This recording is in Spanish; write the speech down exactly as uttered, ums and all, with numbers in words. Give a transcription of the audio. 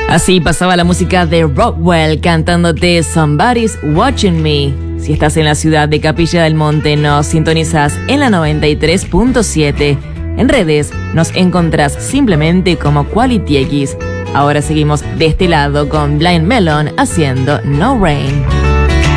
Así pasaba la música de Rockwell cantándote Somebody's Watching Me. Si estás en la ciudad de Capilla del Monte, nos sintonizas en la noventa y tres punto siete. En redes nos encontrás simplemente como Quality X. Ahora seguimos de este lado con Blind Melon haciendo No Rain.